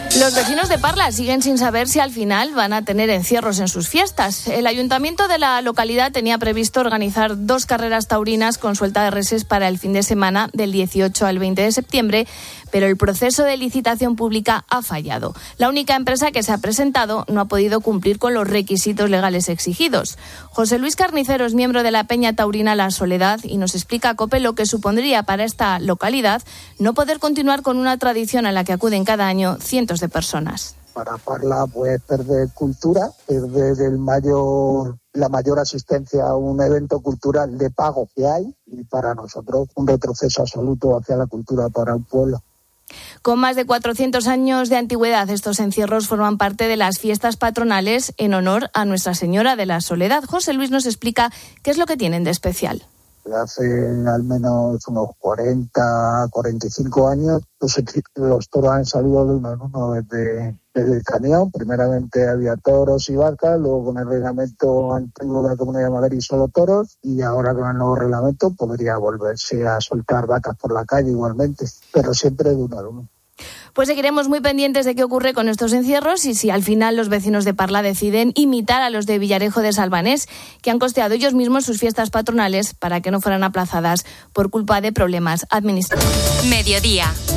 Los vecinos de Parla siguen sin saber si al final van a tener encierros en sus fiestas. El ayuntamiento de la localidad tenía previsto organizar 2 carreras taurinas con suelta de reses para el fin de semana del 18 al 20 de septiembre, pero el proceso de licitación pública ha fallado. La única empresa que se ha presentado no ha podido cumplir con los requisitos legales exigidos. José Luis Carnicero es miembro de la Peña Taurina La Soledad y nos explica a COPE lo que supondría para esta localidad no poder continuar con una tradición a la que acuden cada año cientos de personas. Para Parla, pues perder cultura, perder la mayor asistencia a un evento cultural de pago que hay, y para nosotros un retroceso absoluto hacia la cultura para un pueblo. Con más de 400 años de antigüedad, estos encierros forman parte de las fiestas patronales en honor a Nuestra Señora de la Soledad. José Luis nos explica qué es lo que tienen de especial. Hace al menos unos 45 años, los toros han salido de uno en uno desde el cañón. Primeramente había toros y vacas, luego con el reglamento antiguo de la Comunidad de Madrid solo toros, y ahora con el nuevo reglamento podría volverse a soltar vacas por la calle igualmente, pero siempre de uno en uno. Pues seguiremos muy pendientes de qué ocurre con estos encierros y si al final los vecinos de Parla deciden imitar a los de Villarejo de Salvanés, que han costeado ellos mismos sus fiestas patronales para que no fueran aplazadas por culpa de problemas administrativos. Mediodía.